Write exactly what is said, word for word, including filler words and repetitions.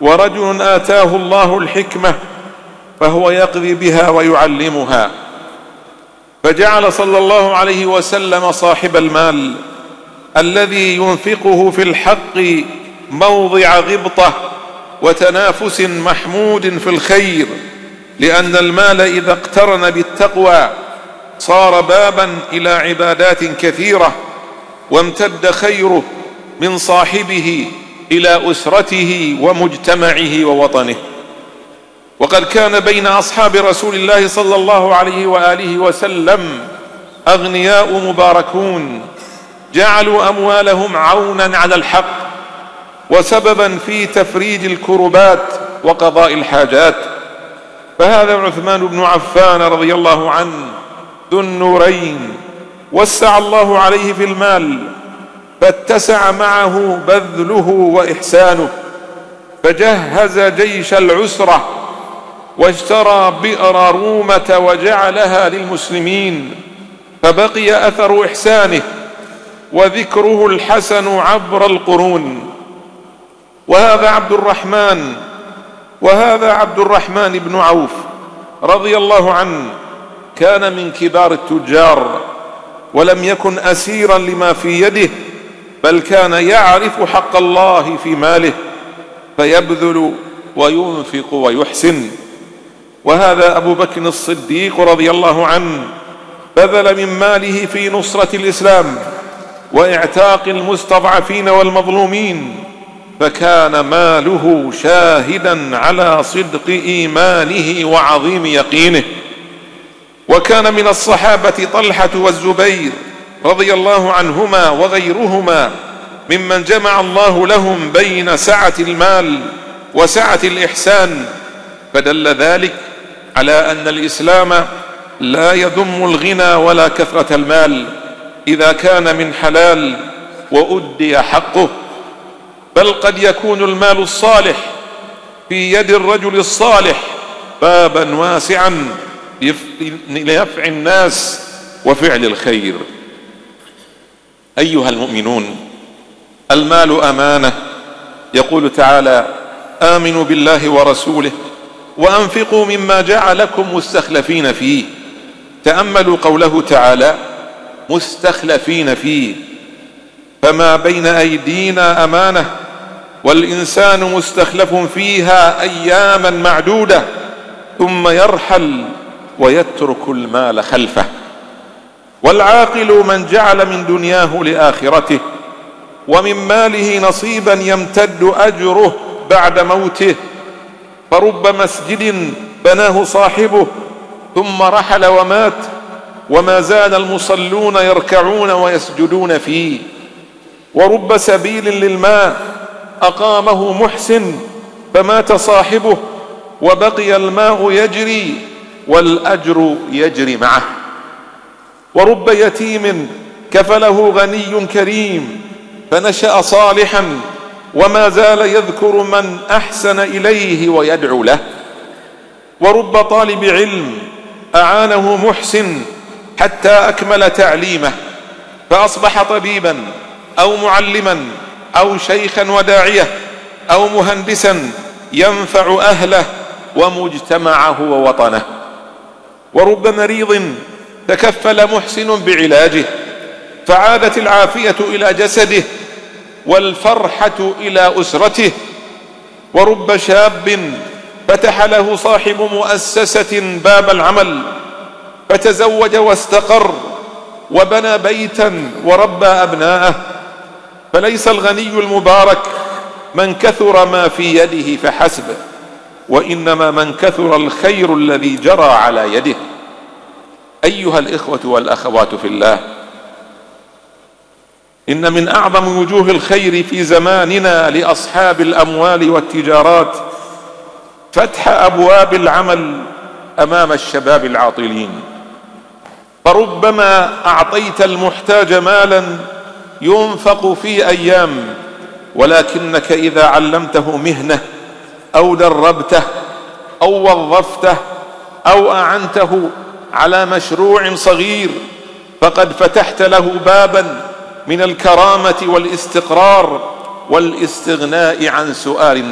ورجل آتاه الله الحكمة فهو يقضي بها ويعلمها. فجعل صلى الله عليه وسلم صاحب المال الذي ينفقه في الحق موضع غبطة وتنافس محمود في الخير، لأن المال إذا اقترن بالتقوى صار بابا إلى عبادات كثيرة، وامتد خيره من صاحبه إلى أسرته ومجتمعه ووطنه. وقد كان بين أصحاب رسول الله صلى الله عليه وآله وسلم أغنياء مباركون جعلوا أموالهم عونا على الحق وسببا في تفريج الكربات وقضاء الحاجات. فهذا عثمان بن عفان رضي الله عنه ذو النورين وسع الله عليه في المال، فاتسع معه بذله وإحسانه، فجهز جيش العسرة واشترى بئر رومة وجعلها للمسلمين، فبقي أثر إحسانه وذكره الحسن عبر القرون. وهذا عبد الرحمن وهذا عبد الرحمن بن عوف رضي الله عنه كان من كبار التجار، ولم يكن أسيرا لما في يده، بل كان يعرف حق الله في ماله فيبذل وينفق ويحسن. وهذا أبو بكر الصديق رضي الله عنه بذل من ماله في نصرة الإسلام وإعتاق المستضعفين والمظلومين، فكان ماله شاهدا على صدق إيمانه وعظيم يقينه. وكان من الصحابة طلحة والزبير رضي الله عنهما وغيرهما ممن جمع الله لهم بين سعة المال وسعة الإحسان، فدل ذلك على أن الإسلام لا يذم الغنى ولا كثرة المال إذا كان من حلال وأدي حقه، بل قد يكون المال الصالح في يد الرجل الصالح بابا واسعا لنفع الناس وفعل الخير. أيها المؤمنون، المال أمانة. يقول تعالى: آمنوا بالله ورسوله وأنفقوا مما جعلكم مستخلفين فيه. تأملوا قوله تعالى: مستخلفين فيه، فما بين أيدينا أمانة، والإنسان مستخلف فيها أياما معدودة ثم يرحل ويترك المال خلفه. والعاقل من جعل من دنياه لآخرته ومن ماله نصيبا يمتد أجره بعد موته. فرب مسجد بناه صاحبه ثم رحل ومات وما زال المصلون يركعون ويسجدون فيه. ورب سبيل للماء أقامه محسن فمات صاحبه وبقي الماء يجري والأجر يجري معه. ورب يتيم كفله غني كريم فنشأ صالحا وما زال يذكر من أحسن إليه ويدعو له. ورب طالب علم أعانه محسن حتى أكمل تعليمه فأصبح طبيبا أو معلما أو شيخا وداعية أو مهندسا ينفع أهله ومجتمعه ووطنه. ورب مريض تكفل محسن بعلاجه فعادت العافية إلى جسده والفرحة إلى أسرته. ورب شاب فتح له صاحب مؤسسة باب العمل فتزوج واستقر وبنى بيتا وربى أبناءه. فليس الغني المبارك من كثر ما في يده فحسب، وإنما من كثر الخير الذي جرى على يده. أيها الإخوة والأخوات في الله، إن من أعظم وجوه الخير في زماننا لأصحاب الأموال والتجارات فتح أبواب العمل أمام الشباب العاطلين. فربما أعطيت المحتاج مالا ينفق في أيام، ولكنك إذا علمته مهنة أو دربته أو وظفته أو أعنته على مشروع صغير فقد فتحت له بابا من الكرامة والاستقرار والاستغناء عن سؤال